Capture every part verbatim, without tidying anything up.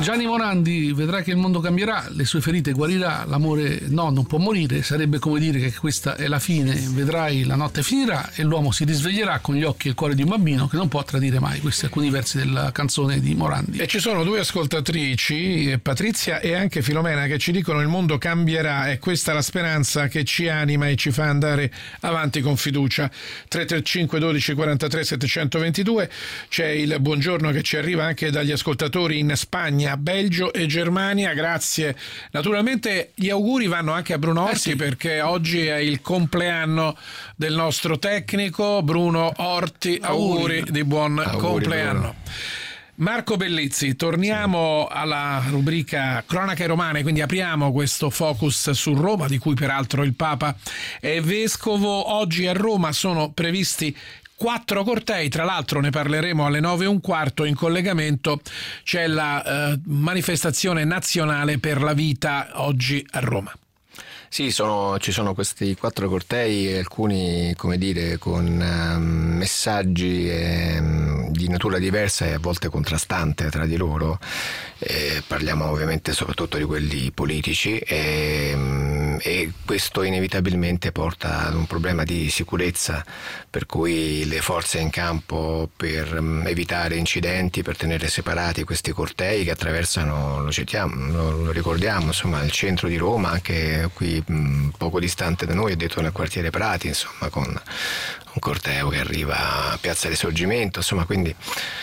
Gianni Morandi vedrà che il mondo cambierà, le sue ferite guarirà, l'amore no, non può morire, sarebbe come dire che questa è la fine, vedrai la notte finirà e l'uomo si risveglierà con gli occhi e il cuore di un bambino che non può tradire mai. Questi alcuni versi della canzone di Morandi. E ci sono due ascoltatrici, Patrizia e anche Filomena, che ci dicono il mondo cambierà, è questa la speranza che ci anima e ci fa andare avanti con fiducia. tre tre cinque dodici quarantatré settecentoventidue. C'è il buongiorno che ci arriva anche dagli ascoltatori in Spagna, Belgio e Germania, grazie. Naturalmente gli auguri vanno anche a Bruno Orti, eh sì, perché oggi è il compleanno del nostro tecnico Bruno Orti. Auguri, auguri di buon auguri, compleanno. Bruno. Marco Bellizzi, torniamo sì. alla rubrica Cronache Romane, quindi apriamo questo focus su Roma, di cui peraltro il Papa è vescovo. Oggi a Roma sono previsti quattro cortei, tra l'altro ne parleremo alle nove e un quarto. In collegamento c'è la eh, manifestazione nazionale per la vita oggi a Roma. Sì, sono, ci sono questi quattro cortei, alcuni, come dire, con um, messaggi um, di natura diversa e a volte contrastante tra di loro. Eh, parliamo ovviamente soprattutto di quelli politici e, um, e questo inevitabilmente porta ad un problema di sicurezza, per cui le forze in campo per um, evitare incidenti, per tenere separati questi cortei che attraversano, lo citiamo, lo, lo ricordiamo, insomma, il centro di Roma, anche qui poco distante da noi, è detto nel quartiere Prati, insomma, con un corteo che arriva a Piazza Risorgimento, insomma, quindi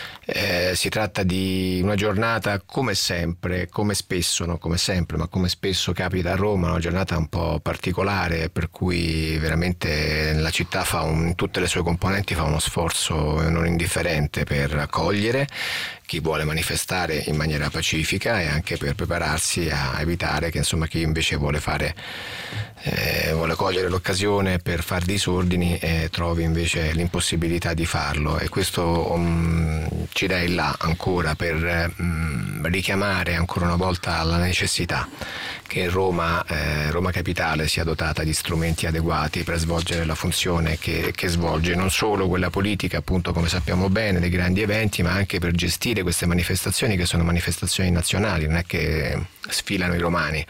eh, si tratta di una giornata come sempre, come spesso, non come sempre, ma come spesso capita a Roma, una giornata un po' particolare, per cui veramente la città fa un, in tutte le sue componenti fa uno sforzo non indifferente per accogliere chi vuole manifestare in maniera pacifica e anche per prepararsi a evitare che, insomma, chi invece vuole fare eh, vuole cogliere l'occasione per far disordini e trovi invece l'impossibilità di farlo. E questo um, ci dà il là ancora per um, richiamare ancora una volta alla necessità che Roma, eh, Roma Capitale sia dotata di strumenti adeguati per svolgere la funzione che, che svolge, non solo quella politica, appunto, come sappiamo bene, dei grandi eventi, ma anche per gestire queste manifestazioni che sono manifestazioni nazionali. Non è che sfilano i romani,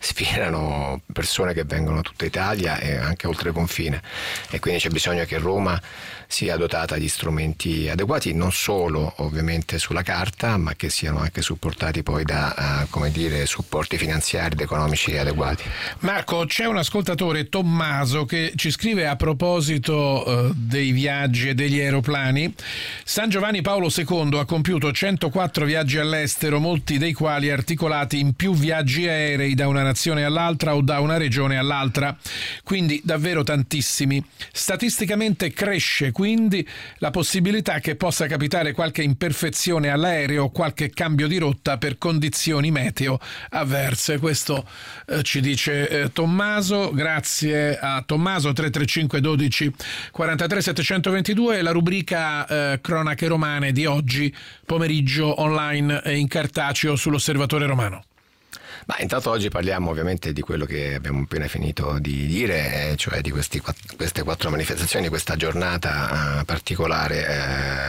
sfilano persone che vengono da tutta Italia e anche oltre confine, e quindi c'è bisogno che Roma sia dotata di strumenti adeguati, non solo ovviamente sulla carta, ma che siano anche supportati poi da uh, come dire, supporti finanziari ed economici adeguati. Marco, c'è un ascoltatore, Tommaso, che ci scrive a proposito uh, dei viaggi e degli aeroplani. San Giovanni Paolo secondo ha compiuto centoquattro viaggi all'estero, molti dei quali articolati in più viaggi aerei da una nazione all'altra o da una regione all'altra, quindi davvero tantissimi. Statisticamente cresce quindi la possibilità che possa capitare qualche imperfezione all'aereo o qualche cambio di rotta per condizioni meteo avverse. Questo eh, ci dice eh, Tommaso. Grazie a Tommaso. Tre tre cinque dodici quarantatré settecentoventidue, la rubrica eh, Cronache Romane di oggi pomeriggio online e in cartaceo sull'Osservatore Romano. Ma intanto oggi parliamo ovviamente di quello che abbiamo appena finito di dire, cioè di questi, queste quattro manifestazioni, questa giornata particolare eh,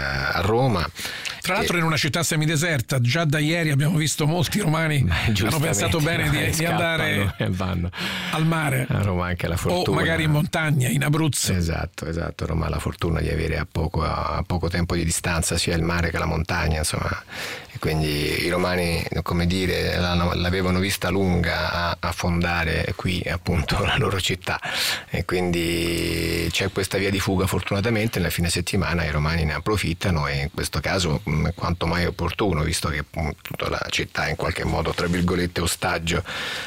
a Roma. Tra l'altro in una città semideserta, già da ieri abbiamo visto molti romani hanno pensato bene di, di andare al mare, a Roma anche la fortuna, o magari in montagna, in Abruzzo. Esatto, esatto. Roma ha la fortuna di avere a poco, a poco tempo di distanza sia il mare che la montagna, insomma, e quindi i romani, come dire, l'avevano vista lunga a, a fondare qui appunto la loro città, e quindi c'è questa via di fuga. Fortunatamente nel fine settimana i romani ne approfittano, e in questo caso è quanto mai opportuno, visto che tutta la città è in qualche modo, tra virgolette, ostaggio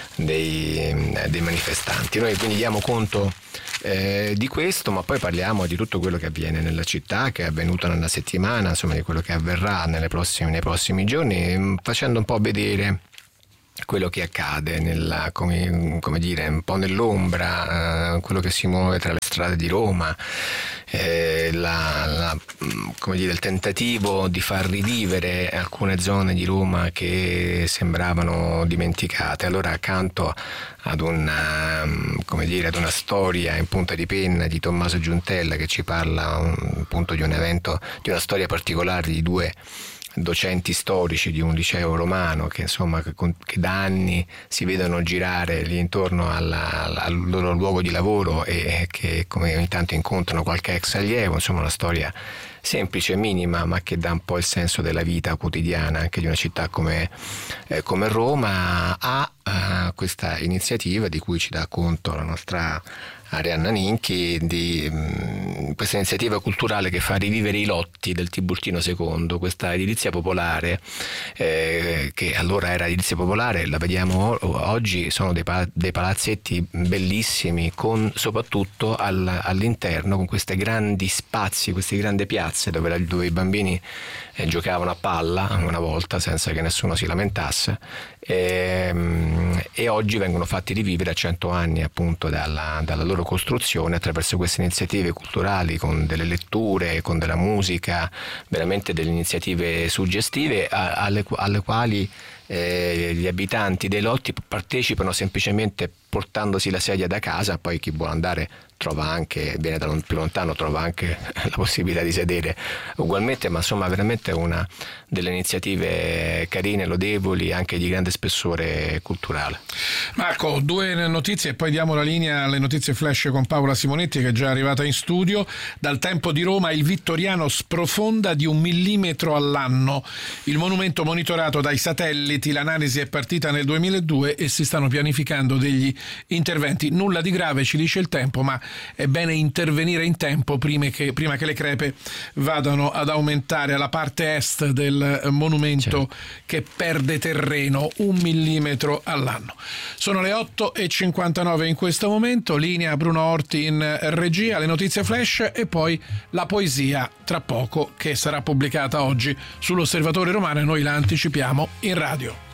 dei, dei manifestanti. Noi quindi diamo conto eh, di questo, ma poi parliamo di tutto quello che avviene nella città, che è avvenuto nella settimana, insomma di quello che avverrà nelle prossime, nei prossimi giorni, facendo un po' vedere quello che accade nella, come, come dire, un po' nell'ombra, eh, quello che si muove tra le strade di Roma, eh, la, la, come dire, il tentativo di far rivivere alcune zone di Roma che sembravano dimenticate. Allora, accanto ad una, come dire, ad una storia in punta di penna di Tommaso Giuntella, che ci parla un, appunto di un evento, di una storia particolare di due docenti storici di un liceo romano che insomma che, che da anni si vedono girare lì intorno alla, al loro luogo di lavoro e che come ogni tanto incontrano qualche ex allievo, insomma una storia semplice, minima, ma che dà un po' il senso della vita quotidiana anche di una città come, eh, come Roma. Ha uh, questa iniziativa di cui ci dà conto la nostra Arianna Ninchi, di um, questa iniziativa culturale che fa rivivere i lotti del Tiburtino secondo, questa edilizia popolare eh, che allora era edilizia popolare, la vediamo oggi, sono dei, pal- dei palazzetti bellissimi con soprattutto al, all'interno con questi grandi spazi, queste grandi piazze dove, la, dove i bambini eh, giocavano a palla una volta senza che nessuno si lamentasse e, e oggi vengono fatti rivivere a cento anni appunto dalla, dalla loro costruzione attraverso queste iniziative culturali con delle letture, con della musica, veramente delle iniziative suggestive alle, alle quali eh, gli abitanti dei lotti partecipano semplicemente portandosi la sedia da casa, poi chi vuole andare trova anche, viene da più lontano, trova anche la possibilità di sedere ugualmente, ma insomma veramente una delle iniziative carine, lodevoli, anche di grande spessore culturale. Marco, due notizie e poi diamo la linea alle notizie flash con Paola Simonetti che è già arrivata in studio. Dal Tempo di Roma il Vittoriano sprofonda di un millimetro all'anno. Il monumento monitorato dai satelliti, l'analisi è partita nel duemiladue e si stanno pianificando degli interventi. Nulla di grave, ci dice il Tempo, ma è bene intervenire in tempo prima che, prima che le crepe vadano ad aumentare alla parte est del monumento, certo, che perde terreno un millimetro all'anno. Sono le otto e cinquantanove in questo momento, linea Bruno Orti in regia, le notizie flash e poi la poesia tra poco che sarà pubblicata oggi sull'Osservatore Romano e noi la anticipiamo in radio.